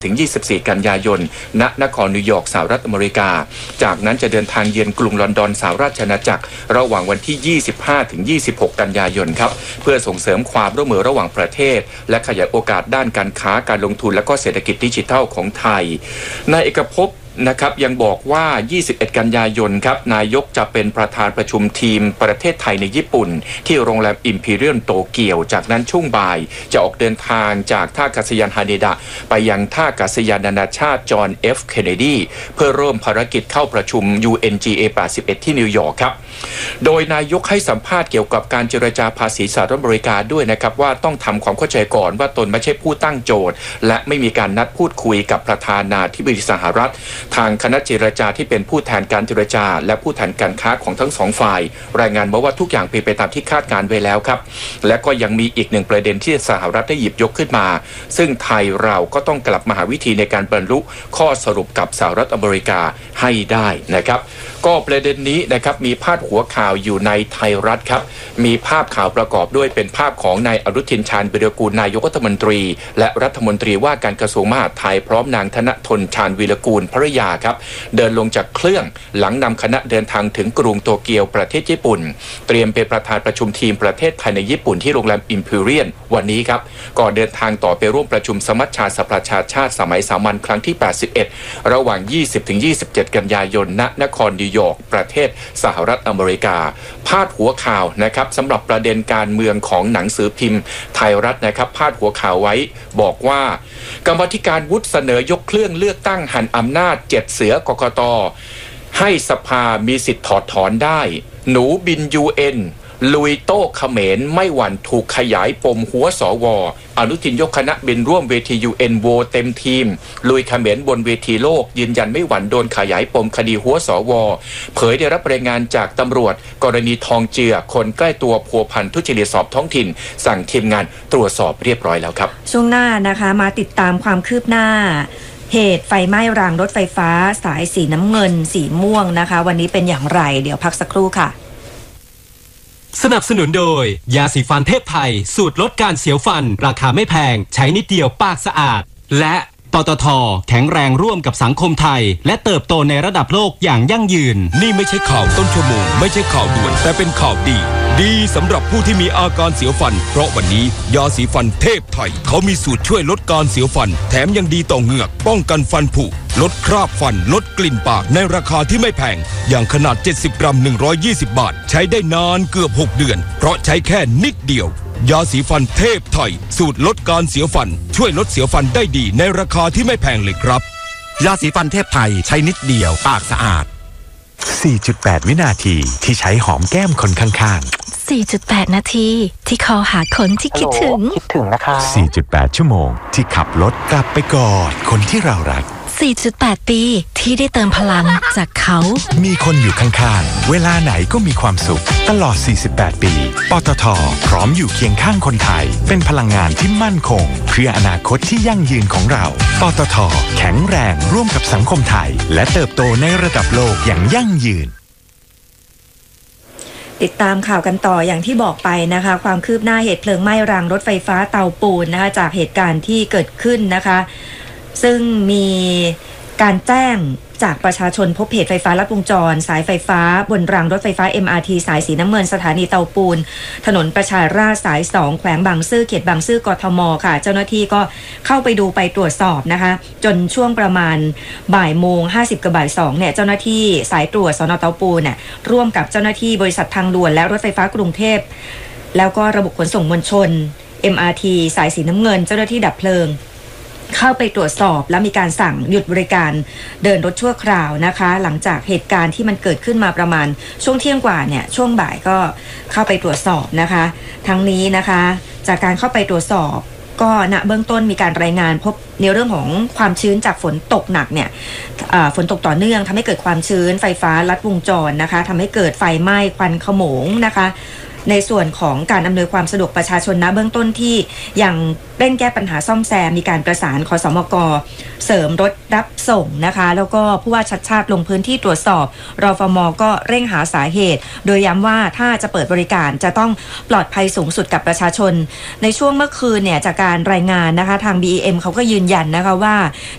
ถึง 24 กันยายน ณ นครนิวยอร์กสหรัฐอเมริกาจากนั้นจะเดินทางเยือนกรุงลอนดอนสหราชอาณาจักรระหว่างวันที่ 25 ถึง 26 กันยายนครับเพื่อส่งเสริมความร่วมมือระหว่างประเทศและขยายโอกาสด้านการค้าการลงทุนและก็เศรษฐกิจดิจิทัลของไทยนายเอกภพนะครับยังบอกว่า 21 กันยายนครับนายกจะเป็นประธานประชุมทีมประเทศไทยในญี่ปุ่นที่โรงแรม Imperial โตเกียวจากนั้นช่วงบ่ายจะออกเดินทางจากท่าอากาศยานฮาเดดะไปยังท่าอากาศยานนานาชาติจอห์น F. เคนเนดีเพื่อเริ่มภารกิจเข้าประชุม UNGA 81 ที่นิวยอร์กครับโดยนายกให้สัมภาษณ์เกี่ยวกับการเจรจาภาษีสหรัฐอเมริกาด้วยนะครับว่าต้องทำความเข้าใจก่อนว่าตนไม่ใช่ผู้ตั้งโจทย์และไม่มีการนัดพูดคุยกับประธานาธิบดีสหรัฐทางคณะเจรจาที่เป็นผู้แทนการเจรจาและผู้แทนการค้าของทั้งสองฝ่ายรายงานมาว่าทุกอย่างเป็นไปตามที่คาดการไว้แล้วครับและก็ยังมีอีกหนึ่งประเด็นที่สหรัฐได้หยิบยกขึ้นมาซึ่งไทยเราก็ต้องกลับมาหาวิธีในการบรรลุข้อสรุปกับสหรัฐอเมริกาให้ได้นะครับก็ประเด็นนี้นะครับมีพาดหัวข่าวอยู่ในไทยรัฐครับมีภาพข่าวประกอบด้วยเป็นภาพของนายอนุทินชาญวิรากูลนายกรัฐมนตรีและรัฐมนตรีว่าการกระทรวงมหาดไทยพร้อมนางธนทนชาญวิรากูลภรรยาครับเดินลงจากเครื่องหลังนำคณะเดินทางถึงกรุงโตเกียวประเทศญี่ปุ่นเตรียมเป็นประธานประชุมทีมประเทศไทยในญี่ปุ่นที่โรงแรม Imperial วันนี้ครับก่อนเดินทางต่อไปร่วมประชุมสมัชชาสภาชาชาติสมัยสามัญครั้งที่ 81 ระหว่าง 20-27 กันยายน ณ นครนิวยอร์กประเทศสหรัฐอเมริกาพาดหัวข่าวนะครับสำหรับประเด็นการเมืองของหนังสือพิมพ์ไทยรัฐนะครับพาดหัวข่าวไว้บอกว่ากรรมาธิการวุฒิเสนอยกเครื่องเลือกตั้งหันอำนาจ7เสือกกต.ให้สภามีสิทธิ์ถอดถอนได้หนูบิน UN ลุยโต้เขมรไม่หวั่นถูกขยายปมหัวสว.อนุทินยกคณะบินร่วมเวที UN โวเต็มทีมลุยเขมรบนเวทีโลกยืนยันไม่หวั่นโดนขยายปมคดีหัวสว.เผยได้รับรายงานจากตำรวจกรณีทองเจือคนใกล้ตัวพัวพันทุจริตสอบท้องถิ่นสั่งทีมงานตรวจสอบเรียบร้อยแล้วครับช่วงหน้านะคะมาติดตามความคืบหน้าเหตุไฟไหม้รางรถไฟฟ้าสายสีน้ำเงินสีม่วงนะคะวันนี้เป็นอย่างไรเดี๋ยวพักสักครู่ค่ะสนับสนุนโดยยาสีฟันเทพไทยสูตรลดการเสียวฟันราคาไม่แพงใช้นิดเดียวปากสะอาดและปตท.แข็งแรงร่วมกับสังคมไทยและเติบโตในระดับโลกอย่างยั่งยืนนี่ไม่ใช่ข่าวต้นชั่วโมงไม่ใช่ข่าวด่วนแต่เป็นข่าวดีสำหรับผู้ที่มีอาการเสียวฟันเพราะวันนี้ยาสีฟันเทพไทยเขามีสูตรช่วยลดการเสียวฟันแถมยังดีต่อเหงือกป้องกันฟันผุลดคราบฟันลดกลิ่นปากในราคาที่ไม่แพงอย่างขนาด70กรัม120บาทใช้ได้นานเกือบ6เดือนเพราะใช้แค่นิดเดียวยาสีฟันเทพไทยสูตรลดการเสียวฟันช่วยลดเสียวฟันได้ดีในราคาที่ไม่แพงเลยครับยาสีฟันเทพไทยใช้นิดเดียวปากสะอาด 4.8 วินาทีที่ใช้หอมแก้มคนข้างๆ 4.8 นาทีที่คอหาคนที่คิดถึงนะคะ 4.8 ชั่วโมงที่ขับรถกลับไปกอดคนที่เรารัก 4.8 ปีที่ได้เติมพลังจากเขามีคนอยู่ข้างๆเวลาไหนก็มีความสุขตลอด 48 ปีปตท.พร้อมอยู่เคียงข้างคนไทยเป็นพลังงานที่มั่นคงเพื่ออนาคตที่ยั่งยืนของเราปตท.แข็งแรงร่วมกับสังคมไทยและเติบโตในระดับโลกอย่างยั่งยืนติดตามข่าวกันต่ออย่างที่บอกไปนะคะความคืบหน้าเหตุเพลิงไหม้รางรถไฟฟ้าเตาปูนนะคะจากเหตุการณ์ที่เกิดขึ้นนะคะซึ่งมีการแจ้งจากประชาชนพบเหตุไฟฟ้าลัดวงจรสายไฟฟ้าบนรางรถไฟฟ้า MRT สายสีน้ำเงินสถานีเตาปูนถนนประชาราษฎร์สาย2แขวงบางซื่อเขตบางซื่อกทมค่ะเจ้าหน้าที่ก็เข้าไปดูไปตรวจสอบนะคะจนช่วงประมาณบ่ายโมง50กับบ่าย2เนี่ยเจ้าหน้าที่สายตรวจสน.เตาปูนเนี่ยร่วมกับเจ้าหน้าที่บริษัททางด่วนและรถไฟฟ้ากรุงเทพแล้วก็ระบบขนส่งมวลชน MRT สายสีน้ำเงินเจ้าหน้าที่ดับเพลิงเข้าไปตรวจสอบและมีการสั่งหยุดบริการเดินรถชั่วคราวนะคะหลังจากเหตุการณ์ที่มันเกิดขึ้นมาประมาณช่วงเที่ยงกว่าเนี่ยช่วงบ่ายก็เข้าไปตรวจสอบนะคะทั้งนี้นะคะจากการเข้าไปตรวจสอบก็ณเบื้องต้นมีการรายงานพบในเรื่องของความชื้นจากฝนตกหนักเนี่ยฝนตกต่อเนื่องทำให้เกิดความชื้นไฟฟ้าลัดวงจรนะคะทำให้เกิดไฟไหม้ควันขโมงนะคะในส่วนของการอำนวยความสะดวกประชาชนณเบื้องต้นที่ยังเร่งแก้ปัญหาซ่อมแซมมีการประสานคสมก.เสริมรถรับส่งนะคะแล้วก็ผู้ว่าชัดชาติลงพื้นที่ตรวจสอบรฟม.ก็เร่งหาสาเหตุโดยย้ำว่าถ้าจะเปิดบริการจะต้องปลอดภัยสูงสุดกับประชาชนในช่วงเมื่อคืนเนี่ยจากการรายงานนะคะทาง BEM เขาก็ยืนยันนะคะว่า